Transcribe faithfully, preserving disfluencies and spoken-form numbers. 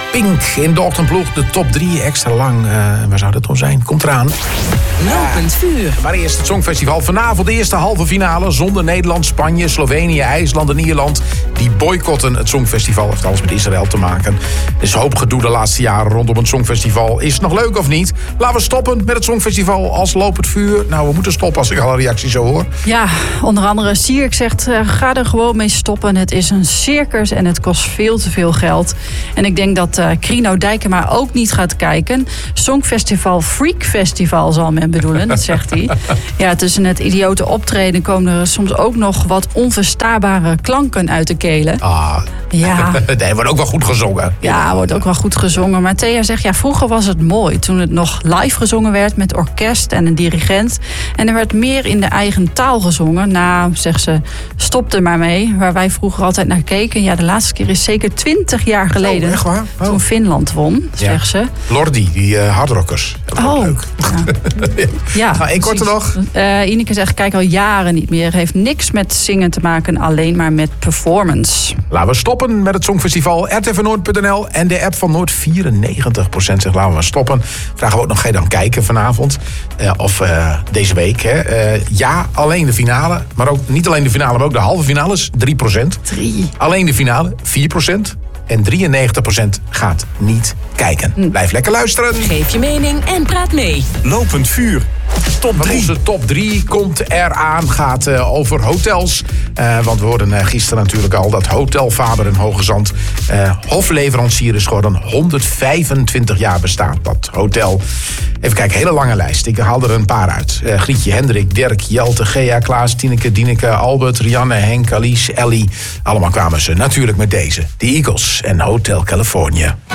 Pink in de ochtendploeg. De top drie extra lang. Uh, waar zou dat dan zijn? Komt eraan. Lopend vuur. Uh, maar eerst het Songfestival. Vanavond de eerste halve finale. Zonder Nederland, Spanje, Slovenië, IJsland en Ierland. Die boycotten het Songfestival. Heeft alles met Israël te maken. Er is hoop gedoe de laatste jaren rondom het Songfestival. Is het nog leuk of niet? Laten we stoppen met het Songfestival als lopend vuur. Nou, we moeten stoppen als ik alle reacties zo hoor. Ja, onder andere Sierk zegt, uh, ga er gewoon mee stoppen. Het is een circus en het kost veel te veel geld. En ik denk dat uh, Krino Dijkema ook niet gaat kijken. Songfestival Freak Festival zal men bedoelen, dat zegt hij. Ja, tussen het idiote optreden komen er soms ook nog wat onverstaanbare klanken uit de kelen. Ah, ja. Nee, wordt ook wel goed gezongen. Ja, wordt ook wel goed gezongen. Maar Thea zegt, ja, vroeger was het mooi. Toen het nog live gezongen werd met orkest en een dirigent. En er werd meer in de eigen taal gezongen. Nou, zegt ze, stop er maar mee. Waar wij vroeger altijd naar keken. Ja, de laatste keer is zeker twintig jaar geleden. Oh, echt waar? Oh. Toen Finland won, zegt ze. Lordi, die uh, hardrockers. Oh, leuk. Ja. Ja, nou, één korte nog. Uh, Ineke zegt, kijk al jaren niet meer. Heeft niks met zingen te maken, alleen maar met performance. Laten we stoppen met het Songfestival. r t v noord punt n l en de app van Noord. vierennegentig procent zegt, laten we maar stoppen. Vragen we ook nog, ga je dan kijken vanavond? Uh, of uh, deze week. Hè? Uh, ja, alleen de finale. Maar ook niet alleen de finale, maar ook de halve finales. drie procent. drie. Alleen de finale. vier procent. En drieënnegentig procent gaat niet kijken. Hm. Blijf lekker luisteren. Geef je mening en praat mee. Lopend vuur. Top drie. Onze top drie komt eraan. Gaat uh, over hotels. Uh, want we hoorden uh, gisteren natuurlijk al dat Hotel Faber in Hoge Zand uh, hofleverancier is geworden. honderdvijfentwintig jaar bestaat dat hotel. Even kijken, hele lange lijst. Ik haal er een paar uit. Uh, Grietje, Hendrik, Dirk, Jelte, Gea, Klaas, Tineke, Dineke, Albert, Rianne, Henk, Alice, Ellie. Allemaal kwamen ze natuurlijk met deze. De Eagles en Hotel California.